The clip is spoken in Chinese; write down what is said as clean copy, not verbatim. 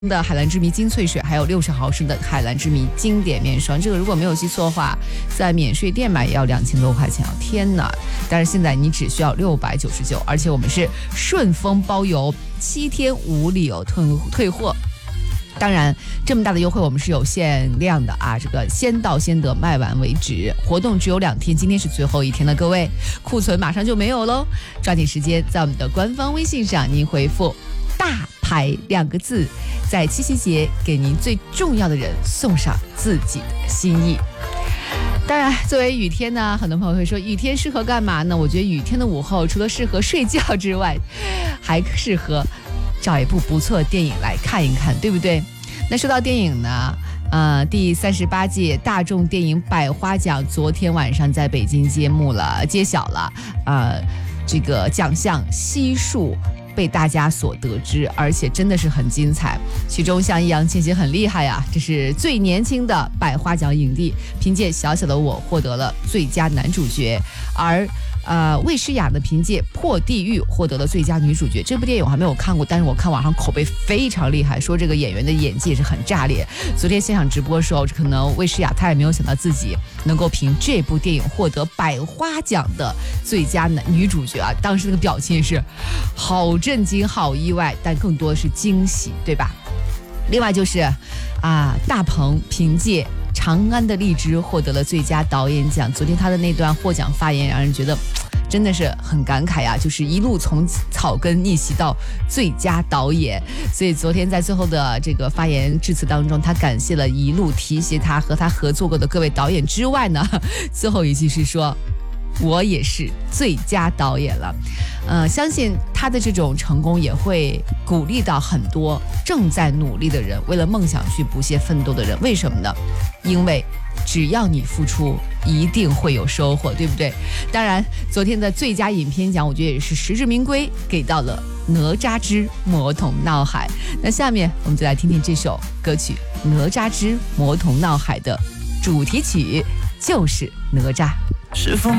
的海蓝之谜精粹水，还有60毫升的海蓝之谜经典面霜，这个如果没有记错的话，在免税店买也要2000多块钱啊！天哪！但是现在你只需要699，而且我们是顺丰包邮，7天无理由退货。当然，这么大的优惠我们是有限量的啊！这个先到先得，卖完为止。活动只有2天，今天是最后一天了，各位，库存马上就没有喽！抓紧时间，在我们的官方微信上，您回复“大牌”2个字，在七夕节给您最重要的人送上自己的心意。当然，作为雨天呢，很多朋友会说雨天适合干嘛呢？我觉得雨天的午后，除了适合睡觉之外，还适合找一部不错的电影来看一看，对不对？那说到电影呢，第38届大众电影百花奖昨天晚上在北京揭晓了，这个奖项悉数被大家所得知，而且真的是很精彩。其中像易烊千玺很厉害呀，这是最年轻的百花奖影帝，凭借《小小的我》获得了最佳男主角，而魏诗雅呢凭借《破地狱》获得了最佳女主角。这部电影我还没有看过，但是我看网上口碑非常厉害，说这个演员的演技也是很炸裂。昨天现场直播的时候，可能魏诗雅她也没有想到自己能够凭这部电影获得百花奖的最佳女主角啊！当时那个表情也是好震惊、好意外，但更多的是惊喜，对吧？另外就是大鹏凭借《长安的荔枝》获得了最佳导演奖。昨天他的那段获奖发言让人觉得真的是很感慨啊，就是一路从草根逆袭到最佳导演。所以昨天在最后的这个发言致辞当中，他感谢了一路提携他和他合作过的各位导演之外呢，最后一句是说我也是最佳导演了。相信他的这种成功也会鼓励到很多正在努力的人，为了梦想去不懈奋斗的人。为什么呢？因为只要你付出，一定会有收获，对不对？当然，昨天的最佳影片奖，我觉得也是实至名归，给到了《哪吒之魔童闹海》。那下面我们就来听听这首歌曲《哪吒之魔童闹海》的主题曲，就是哪吒。 是否